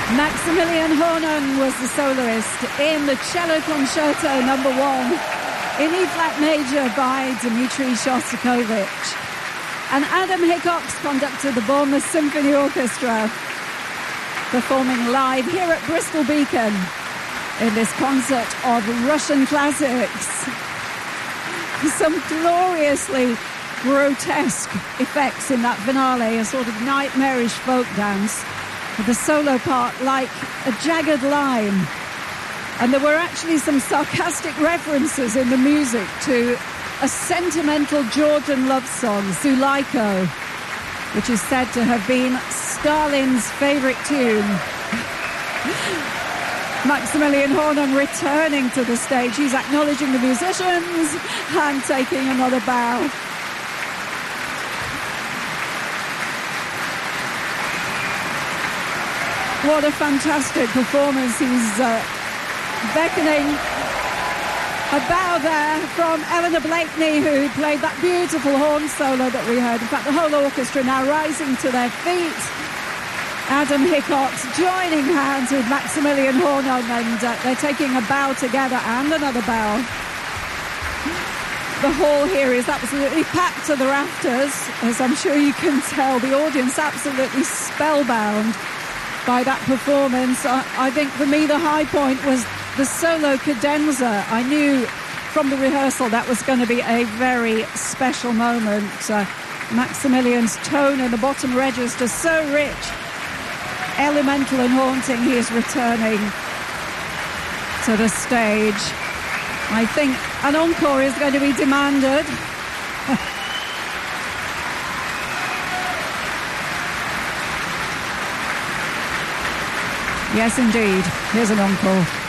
Maximilian Hornon was the soloist in the Cello Concerto No. 1 in E-flat major by Dmitri Shostakovich. And Adam Hickox conducted the Bournemouth Symphony Orchestra, performing live here at Bristol Beacon in this concert of Russian classics. Some gloriously grotesque effects in that finale, a sort of nightmarish folk dance, with the solo part like a jagged line. And there were actually some sarcastic references in the music to a sentimental Georgian love song, Zuleiko, which is said to have been Stalin's favourite tune. Maximilian Hornon returning to the stage. He's acknowledging the musicians and taking another bow. What a fantastic performance. He's beckoning a bow there from Eleanor Blakeney, who played that beautiful horn solo that we heard. In fact, the whole orchestra now rising to their feet. Adam Hickox joining hands with Maximilian Hornon, and they're taking a bow together and another bow. The hall here is absolutely packed to the rafters, as I'm sure you can tell. The audience absolutely spellbound by that performance. I think for me the high point was the solo cadenza. I knew from the rehearsal that was going to be a very special moment. Maximilian's tone in the bottom register, so rich, elemental and haunting. He is returning to the stage. I think an encore is going to be demanded. Yes, indeed. Here's an encore.